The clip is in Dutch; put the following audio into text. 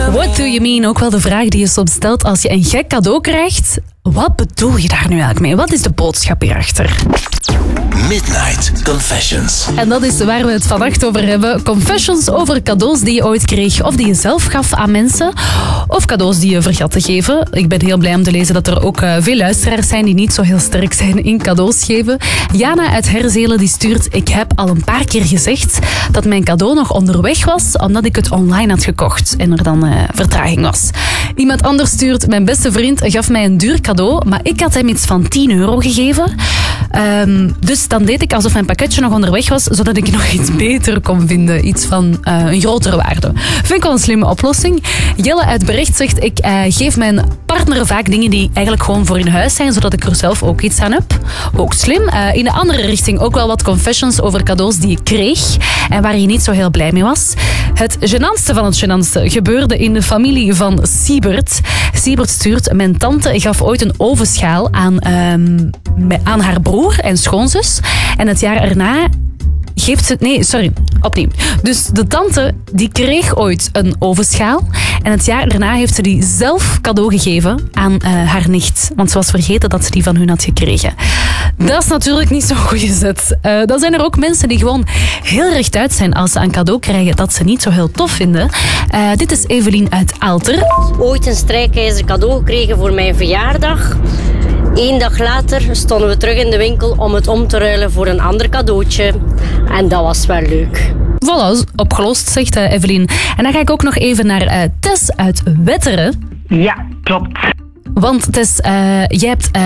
What do you mean? Ook wel de vraag die je soms stelt als je een gek cadeau krijgt. Wat bedoel je daar nu eigenlijk mee? Wat is de boodschap hierachter? Midnight Confessions. En dat is waar we het vannacht over hebben. Confessions over cadeaus die je ooit kreeg of die je zelf gaf aan mensen. Of cadeaus die je vergat te geven. Ik ben heel blij om te lezen dat er ook veel luisteraars zijn die niet zo heel sterk zijn in cadeaus geven. Jana uit Herzelen die stuurt: ik heb al een paar keer gezegd dat mijn cadeau nog onderweg was omdat ik het online had gekocht en er dan vertraging was. Iemand anders stuurt: mijn beste vriend gaf mij een duur cadeau, maar ik had hem iets van 10 euro gegeven. Dus dan deed ik alsof mijn pakketje nog onderweg was, zodat ik nog iets beter kon vinden. Iets van een grotere waarde. Vind ik wel een slimme oplossing. Jelle uit Bericht zegt: ik geef mijn partner vaak dingen die eigenlijk gewoon voor in huis zijn, zodat ik er zelf ook iets aan heb. Ook slim. In de andere richting ook wel wat confessions over cadeaus die ik kreeg en waar je niet zo heel blij mee was. Het gênantste van het gênantste gebeurde in de familie van Siebert. Siebert stuurt: mijn tante gaf ooit een ovenschaal aan haar broer en schoonzus. En het jaar erna geeft ze... Nee, sorry. Opnieuw. Dus de tante die kreeg ooit een ovenschaal. En het jaar daarna heeft ze die zelf cadeau gegeven aan haar nicht. Want ze was vergeten dat ze die van hun had gekregen. Dat is natuurlijk niet zo'n goede zet. Dan zijn er ook mensen die gewoon heel rechtuit zijn als ze een cadeau krijgen dat ze niet zo heel tof vinden. Dit is Evelien uit Aalter. Ooit een strijkijzer cadeau gekregen voor mijn verjaardag. 1 dag later stonden we terug in de winkel om het om te ruilen voor een ander cadeautje. En dat was wel leuk. Voilà, opgelost, zegt Evelien. En dan ga ik ook nog even naar Tess uit Wetteren. Ja, klopt. Want Tess, jij hebt